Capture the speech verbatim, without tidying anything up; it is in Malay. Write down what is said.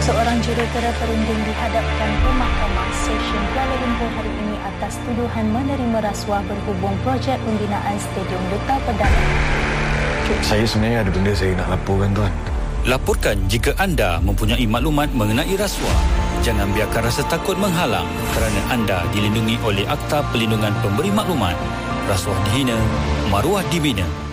Seorang jurutera perunding dihadapkan ke Mahkamah Session Kuala Lumpur hari ini atas tuduhan menerima rasuah berhubung projek pembinaan Stadium Duta Perdana. Saya sebenarnya ada benda saya nak laporkan, Tuan. Laporkan jika anda mempunyai maklumat mengenai rasuah. Jangan biarkan rasa takut menghalang kerana anda dilindungi oleh Akta Perlindungan Pemberi Maklumat. Rasuah dihina, maruah dibina.